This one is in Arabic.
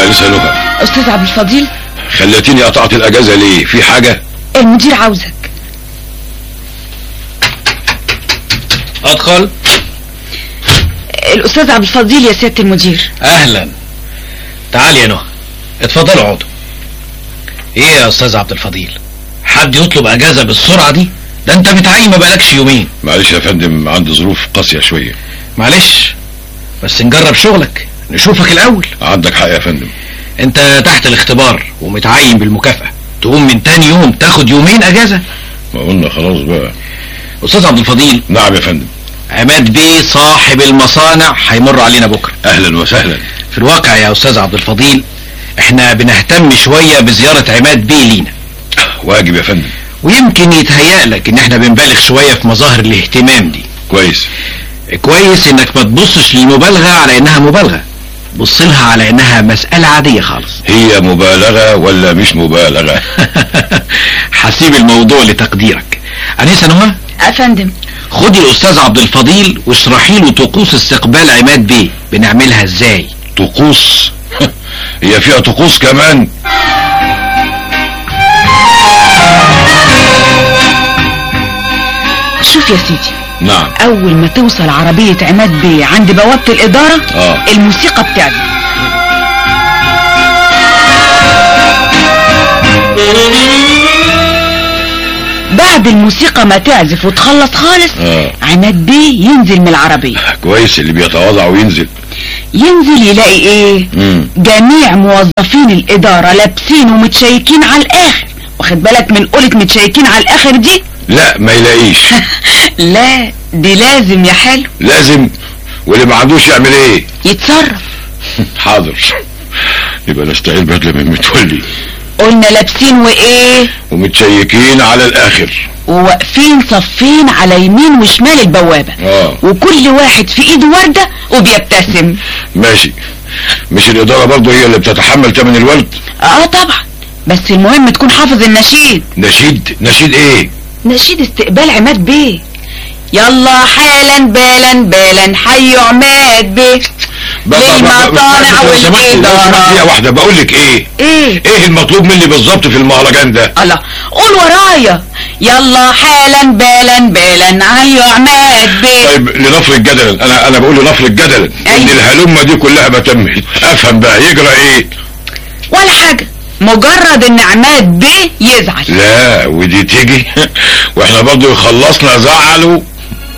انسه نهى. استاذ عبد الفضيل، خليتيني قطعت الاجازه ليه؟ في حاجه؟ المدير عاوزك. ادخل. الاستاذ عبد الفضيل يا سياده المدير. اهلا، تعال يا نهى، اتفضلوا اقعدوا. ايه يا استاذ عبد الفضيل، حد يطلب اجازه بالسرعه دي؟ ده انت متعين ما بقالكش يومين. معلش يا فندم، عندي ظروف قاسيه شويه. معلش، بس نجرب شغلك، نشوفك الاول. عندك حق يا فندم. انت تحت الاختبار ومتعين بالمكافأة، تقوم من تاني يوم تاخد يومين اجازة؟ ما قلنا خلاص بقى. استاذ عبد الفضيل. نعم يا فندم. عماد بيه صاحب المصانع هيمر علينا بكرة. اهلا وسهلا. في الواقع يا استاذ عبد الفضيل، احنا بنهتم شوية بزيارة عماد بيه لينا. واجب يا فندم. ويمكن يتهيأ لك ان احنا بنبالغ شوية في مظاهر الاهتمام دي. كويس. كويس انك ما تبصش للمبالغة على انها مبالغة، بص لها على انها مسألة عادية خالص. هي مبالغة ولا مش مبالغة؟ هسيب الموضوع لتقديرك. انسه نهى. افندم. خدي الاستاذ عبد الفضيل واشرحي له طقوس استقبال عماد بيه بنعملها ازاي. طقوس؟ هي فيها طقوس كمان؟ شوف يا سيدي. نعم. اول ما توصل عربية عماد بيه عند بوابة الادارة الموسيقى بتعزف. بعد الموسيقى ما تعزف وتخلص خالص عماد بيه ينزل من العربية. كويس، اللي بيتواضع وينزل. ينزل يلاقي ايه؟ جميع موظفين الادارة لابسين ومتشيكين على الاخر. واخد بالك من قولة متشيكين على الاخر دي؟ لا ما يلاقيش. لا دي لازم يا حلو. لازم؟ واللي ما عندوش يعمل ايه؟ يتصرف. حاضر، يبقى نستعيل بدلة من متولي. قلنا لابسين وايه؟ ومتشيكين على الاخر، وواقفين صفين على يمين وشمال البوابة. وكل واحد في ايده وردة وبيبتسم. ماشي. مش الادارة برضو هي اللي بتتحمل تمن الورد؟ طبعا، بس المهم تكون حافظ النشيد. نشيد؟ نشيد ايه؟ نشيد استقبال عماد بيه. يلا حالا بالا بالا حيوا عماد بيه للمصانع والإدارة. يا واحدة بقول لك ايه المطلوب مني بالظبط في المهرجان ده؟ الله، قول ورايا. يلا حالا بالا بالا حيوا عماد بيه. طيب لنفرض جدلا، انا بقول لنفرض جدلا ان الهلمة دي كلها ما تمت، افهم بقى يجرى ايه؟ ولا حاجة، مجرد ان عماد بيه يزعل. لا ودي تيجي واحنا برضو خلصنا زعله